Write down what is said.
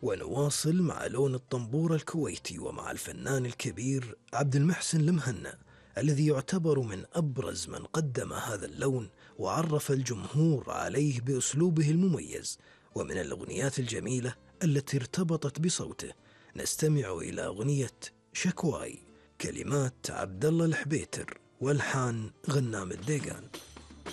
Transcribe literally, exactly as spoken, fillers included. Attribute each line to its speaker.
Speaker 1: ونواصل مع لون الطنبور الكويتي ومع الفنان الكبير عبد المحسن المهنا، الذي يعتبر من أبرز من قدم هذا اللون وعرف الجمهور عليه بأسلوبه المميز. ومن الأغنيات الجميلة التي ارتبطت بصوته نستمع إلى أغنية شكواي، كلمات عبد الله الحبيتر والحان غنام الديقان.